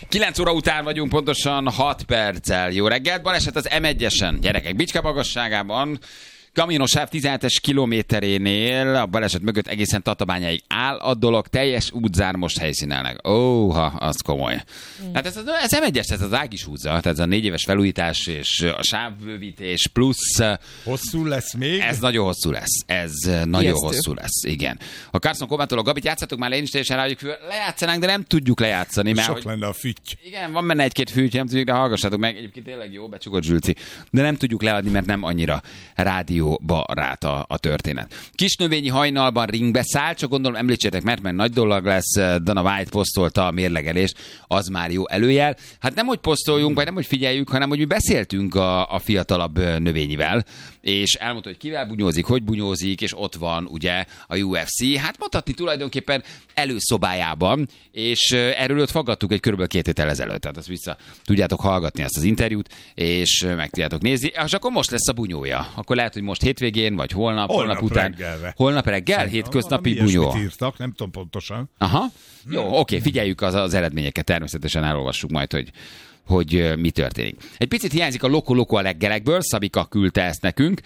9 óra után vagyunk, pontosan 6 perccel. Jó reggelt, baleset az M1-esen. Gyerekek, Bicske magasságában, kamionosáv 17-es kilométerénél, a baleset mögött egészen Tatabányáig áll a dolog, teljes útzár most helyszínelnek. Az komoly. Hát ez M1-es, ez az Ágis útza, tehát ez a 4 éves felújítás és a sávbővítés plusz... Hosszú lesz még? Ez nagyon hosszú lesz. Ez nagyon hosszú lesz, igen. A Carson Kovától a Gabit játszhatok már, én is teljesen rájuk lejátszanánk, de nem tudjuk lejátszani. Mert sok lenne a fütty. Igen, van benne egy-két fütty, nem tudjuk, de hallgassátok meg. Egyébként tényleg jó, becsukott Zsülci. De nem tudjuk leadni, mert nem annyira rádióbarát a történet. Kisnövényi hajnalban ringbe száll, csak gondolom említsétek, mert nagy dolog lesz. Dana White posztolta a mérlegelést, az már jó előjel. Hát nem, hogy posztoljunk, vagy nem, hogy figyeljük, hanem, hogy mi beszéltünk a fiatalabb növényivel, és elmondta, hogy kivel bunyózik, hogy bunyózik, és ott van ugye a UFC. Hát mondhatni tulajdonképpen előszobájában, és erről őt faggattuk egy körülbelül 2 héttel ezelőtt. Tehát azt vissza tudjátok hallgatni ezt az interjút, és meg tudjátok nézni. És akkor most lesz a bunyója. Akkor lehet, hogy most hétvégén, vagy holnap után. Reggelre. Holnap reggel, hétköznapi bunyó. Írtak, nem tudom pontosan. Aha. Jó, oké, figyeljük az eredményeket, természetesen elolvassuk majd, hogy mi történik. Egy picit hiányzik a loko-loko a leggelekből, Szabika küldte ezt nekünk.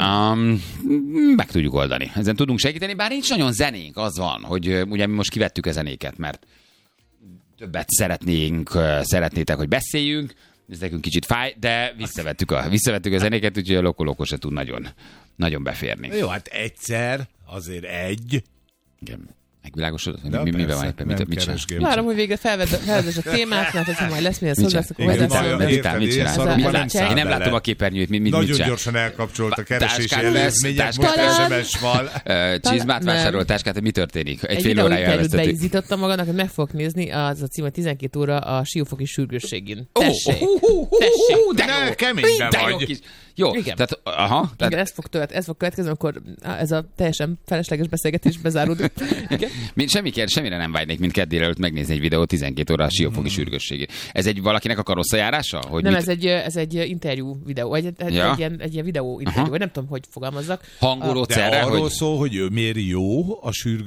Meg tudjuk oldani. Ezen tudunk segíteni, bár nincs nagyon zenénk, az van, hogy ugye mi most kivettük a zenéket, mert többet szeretnétek, hogy beszéljünk, ez nekünk kicsit fáj, de visszavettük a zenéket, úgyhogy a loko-loko se tud nagyon beférni. Jó, hát egyszer, azért egy. Igen. Megvilágosodott? Mivel van éppen? Mit csinálsz? Várom, hogy végre felvezess a témát, mert ha majd lesz mihez hozzász, akkor mit csinálsz? Én nem látom a képernyőt, mit csinálsz? Nagyon gyorsan elkapcsolt a keresési előzmények, most SMS-val. Csizmát vásárolt táskát, mi történik? Egy fél órája elvesztettük. Beizítottam magadnak, hogy meg fogok nézni, az a cím, hogy 12 óra a Siófoki sürgősségén. Tessék! De keményben vagy. Jó, tehát, igen, ez fog következni, akkor ez a teljesen felesleges beszélgetés bezáródik. Semmire nem vágynék, mint kedd délelőtt megnézni egy videót 12 óra a Siófoki sürgősségén. Ez egy valakinek a karosszajárása? Hogy nem, ez egy interjú videó, egy ilyen videó interjú, vagy nem tudom, hogy fogalmazzak. Hangolódsz erre, arról szól, hogy ő miért jó a sürgősség.